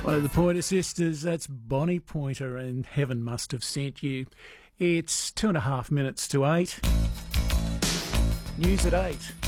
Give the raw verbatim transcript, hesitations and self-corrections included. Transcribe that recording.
One of the Pointer Sisters, that's Bonnie Pointer, and Heaven Must Have Sent You. It's two and a half minutes to eight. News at eight.